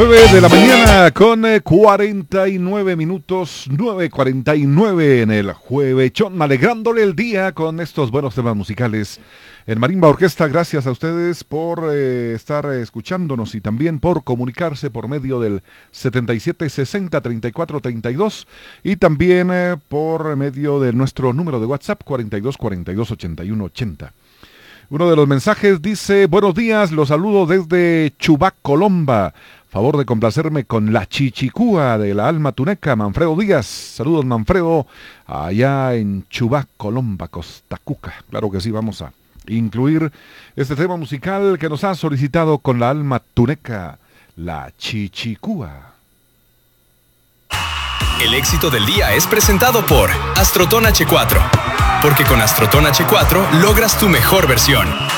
9 de la mañana con 49 minutos, 9:49 en el juevechón, alegrándole el día con estos buenos temas musicales. En Marimba Orquesta, gracias a ustedes por estar escuchándonos y también por comunicarse por medio del 7760-3432 y también por medio de nuestro número de WhatsApp 4242-8180. Uno de los mensajes dice: buenos días, los saludo desde Chubac, Colomba. Favor de complacerme con la chichicúa de la alma tuneca, Manfredo Díaz. Saludos, Manfredo, allá en Chubac, Colomba, Costa Cuca. Claro que sí, vamos a incluir este tema musical que nos ha solicitado con la alma tuneca, la chichicúa. El éxito del día es presentado por Astroton H4. Porque con Astroton H4 logras tu mejor versión.